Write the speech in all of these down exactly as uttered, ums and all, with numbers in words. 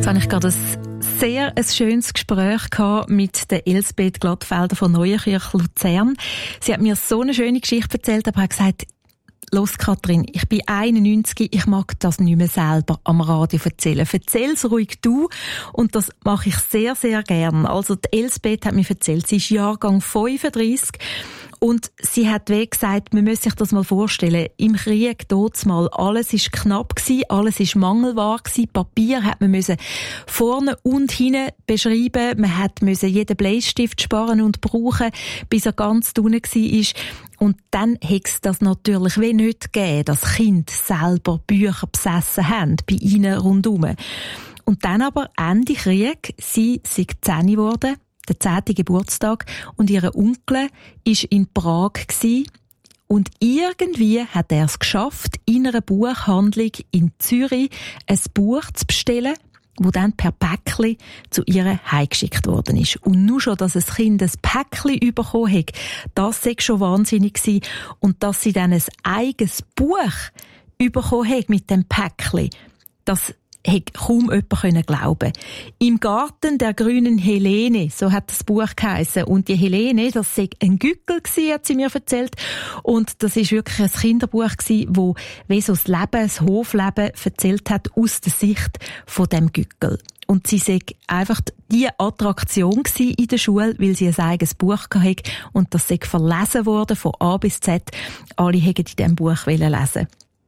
habe ich gerade ein sehr ein schönes Gespräch gehabt mit der Elsbeth Glattfelder von Neuenkirch Luzern. Sie hat mir so eine schöne Geschichte erzählt, aber hat gesagt, los Katrin, ich bin einundneunzig, ich mag das nicht mehr selber am Radio erzählen. Erzähl's ruhig du, und das mache ich sehr, sehr gern. Also die Elsbeth hat mir erzählt, sie ist Jahrgang fünfunddreissig und sie hat wie gesagt, man muss sich das mal vorstellen, im Krieg dort mal, alles ist knapp gewesen, alles ist mangelbar gewesen, Papier hat man müssen vorne und hinten beschreiben, man hat müssen jeden Bleistift sparen und brauchen, bis er ganz unten war. Und dann hätte es das natürlich wie nicht gegeben, dass Kinder selber Bücher besessen haben, bei ihnen rundherum. Und dann aber Ende Krieg, sie sind zehn geworden, der zehnte Geburtstag, und ihr Onkel war in Prag gewesen, und irgendwie hat er es geschafft, in einer Buchhandlung in Zürich ein Buch zu bestellen, wo dann per Päckchen zu ihr heimgeschickt worden ist. Und nur schon, dass ein Kind ein Päckchen bekommen hat, das war schon wahnsinnig gewesen. Und dass sie dann ein eigenes Buch bekommen hat mit dem Päckchen, das hätte kaum jemand glauben können. Im Garten der grünen Helene, so hat das Buch geheissen. Und die Helene, das sei ein Gückel gewesen, hat sie mir erzählt. Und das ist wirklich ein Kinderbuch gewesen, wo wie so das Leben, das Hofleben erzählt hat aus der Sicht von dem Gückel. Und sie sei einfach die Attraktion gewesen in der Schule, weil sie ein eigenes Buch hatte. Und das sei verlesen worden von A bis Z. Alle hätten in diesem Buch lesen.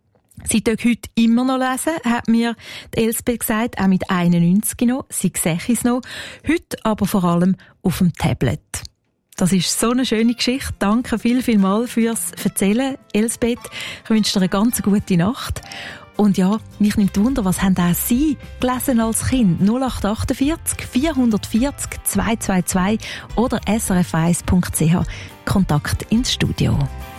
Sie darf heute immer noch lesen, hat mir die Elsbeth gesagt, auch mit einundneunzig noch. Sie sehe es noch. Heute aber vor allem auf dem Tablet. Das ist so eine schöne Geschichte. Danke viel, viel mal fürs Erzählen, Elsbeth. Ich wünsche dir eine ganz gute Nacht. Und ja, mich nimmt Wunder, was haben auch Sie gelesen als Kind? null acht achtundvierzig vierhundertvierzig zweihundertzweiundzwanzig oder s r f eins punkt c h. Kontakt ins Studio.